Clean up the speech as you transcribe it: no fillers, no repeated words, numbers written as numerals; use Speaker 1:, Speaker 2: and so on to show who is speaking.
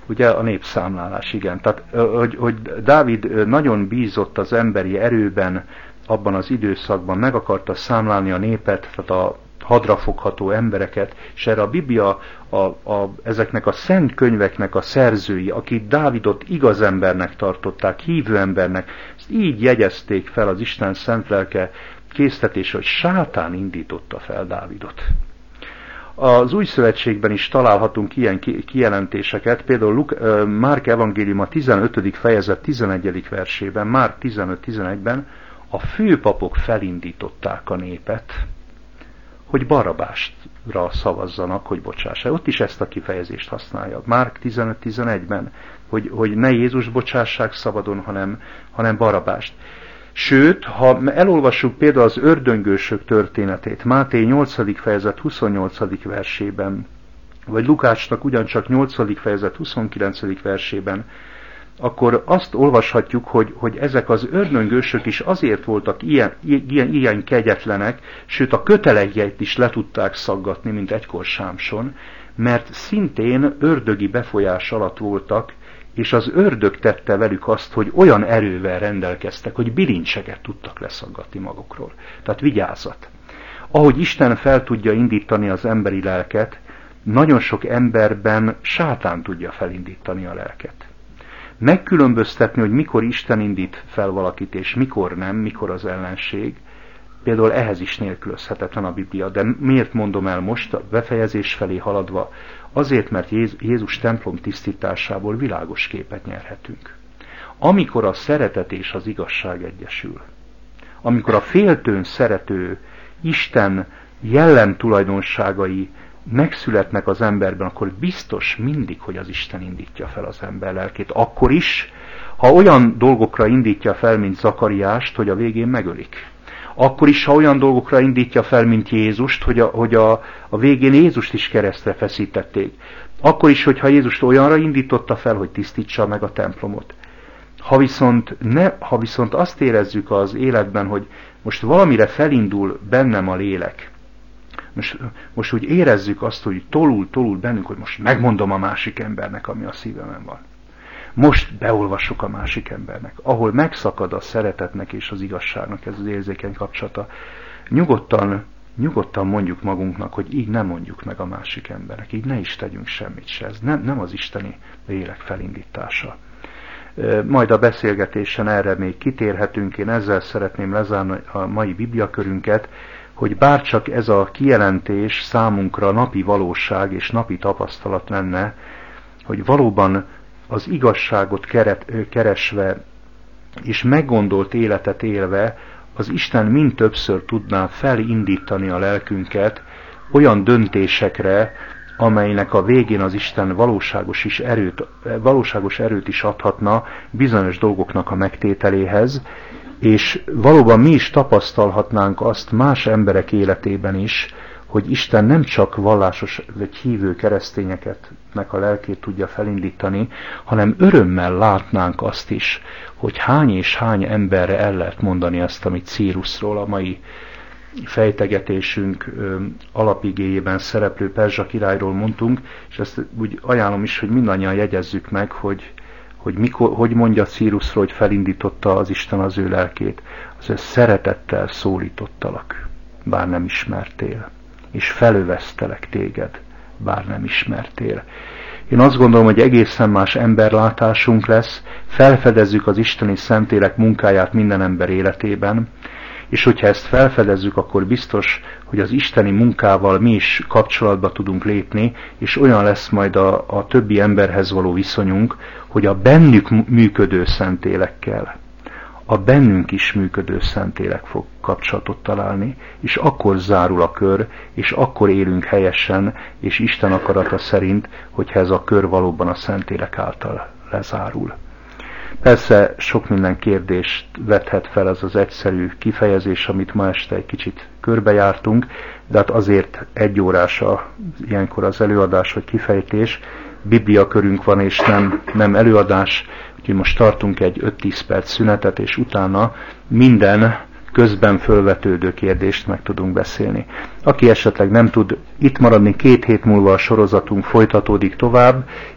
Speaker 1: Ugye a népszámlálás, igen. Tehát, hogy Dávid nagyon bízott az emberi erőben abban az időszakban, meg akarta számlálni a népet, tehát a hadrafogható embereket, és erre a Biblia ezeknek a szent könyveknek a szerzői, akik Dávidot igaz embernek tartották, hívő embernek, ezt így jegyezték fel az Isten szent lelke késztetése, hogy sátán indította fel Dávidot. Az Új Szövetségben is találhatunk ilyen kijelentéseket, például Márk evangélium a 15. fejezet 11. versében, Márk 15-11-ben a főpapok felindították a népet, hogy Barabásra szavazzanak, hogy bocsássa. Ott is ezt a kifejezést használja. Márk 15-11-ben, hogy ne Jézus bocsássák szabadon, hanem Barabást. Sőt, ha elolvassuk például az ördöngősök történetét, Máté 8. fejezet 28. versében, vagy Lukácsnak ugyancsak 8. fejezet 29. versében, akkor azt olvashatjuk, hogy ezek az ördöngősök is azért voltak ilyen kegyetlenek, sőt a kötelejeit is le tudták szaggatni, mint egykor Sámson, mert szintén ördögi befolyás alatt voltak, és az ördög tette velük azt, hogy olyan erővel rendelkeztek, hogy bilincseket tudtak leszaggatni magukról. Tehát vigyázat! Ahogy Isten fel tudja indítani az emberi lelket, nagyon sok emberben sátán tudja felindítani a lelket. Megkülönböztetni, hogy mikor Isten indít fel valakit, és mikor nem, mikor az ellenség, például ehhez is nélkülözhetetlen a Biblia. De miért mondom el most, a befejezés felé haladva? Azért, mert Jézus templom tisztításából világos képet nyerhetünk. Amikor a szeretet és az igazság egyesül, amikor a féltőn szerető Isten jellemtulajdonságai megszületnek az emberben, akkor biztos mindig, hogy az Isten indítja fel az ember lelkét. Akkor is, ha olyan dolgokra indítja fel, mint Zakariást, hogy a végén megölik. Akkor is, ha olyan dolgokra indítja fel, mint Jézust, hogy a végén Jézust is keresztre feszítették. Akkor is, hogyha Jézust olyanra indította fel, hogy tisztítsa meg a templomot. Ha viszont azt érezzük az életben, hogy most valamire felindul bennem a lélek, most úgy érezzük azt, hogy tolul bennünk, hogy most megmondom a másik embernek, ami a szívemen van. Most beolvassuk a másik embernek, ahol megszakad a szeretetnek és az igazságnak ez az érzékeny kapcsolata. Nyugodtan mondjuk magunknak, hogy így nem mondjuk meg a másik embernek, így ne is tegyünk semmit se. Ez nem az isteni lélek felindítása. Majd a beszélgetésen erre még kitérhetünk, én ezzel szeretném lezárni a mai bibliakörünket, hogy bárcsak ez a kijelentés számunkra napi valóság és napi tapasztalat lenne, hogy valóban az igazságot keresve és meggondolt életet élve az Isten mind többször tudná felindítani a lelkünket olyan döntésekre, amelynek a végén az Isten valóságos erőt is adhatna bizonyos dolgoknak a megtételéhez, és valóban mi is tapasztalhatnánk azt más emberek életében is, hogy Isten nem csak vallásos vagy hívő keresztényeknek a lelkét tudja felindítani, hanem örömmel látnánk azt is, hogy hány és hány emberre el lehet mondani azt, amit Círusról, a mai fejtegetésünk alapigéjében szereplő Perzsa királyról mondtunk, és ezt úgy ajánlom is, hogy mindannyian jegyezzük meg, hogy mondja Círusról, hogy felindította az Isten az ő lelkét. Az ő szeretettel szólítottalak, bár nem ismertél, és felövesztelek téged, bár nem ismertél. Én azt gondolom, hogy egészen más emberlátásunk lesz, felfedezzük az isteni szentélek munkáját minden ember életében, és hogyha ezt felfedezzük, akkor biztos, hogy az isteni munkával mi is kapcsolatba tudunk lépni, és olyan lesz majd a többi emberhez való viszonyunk, hogy a bennük működő szentélekkel, a bennünk is működő szentélek fog kapcsolatot találni, és akkor zárul a kör, és akkor élünk helyesen, és Isten akarata szerint, hogyha ez a kör valóban a szentélek által lezárul. Persze sok minden kérdést vethet fel ez az egyszerű kifejezés, amit ma este egy kicsit körbejártunk, de hát azért 1 órás ilyenkor az előadás vagy kifejtés, bibliakörünk van és nem előadás, úgyhogy most tartunk egy 5-10 perc szünetet, és utána minden közben fölvetődő kérdést meg tudunk beszélni. Aki esetleg nem tud itt maradni, 2 hét múlva a sorozatunk folytatódik tovább,